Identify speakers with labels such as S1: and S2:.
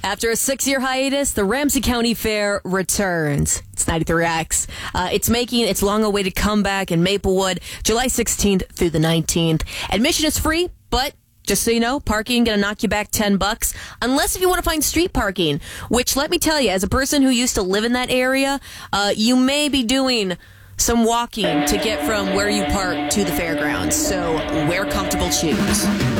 S1: After a 6-year hiatus, the Ramsey County Fair returns. It's 93X. It's making its long-awaited comeback in Maplewood, July 16th through the 19th. Admission is free, but just so you know, parking going to knock you back $10, unless if you want to find street parking, which, let me tell you, as a person who used to live in that area, you may be doing some walking to get from where you park to the fairgrounds. So wear comfortable shoes.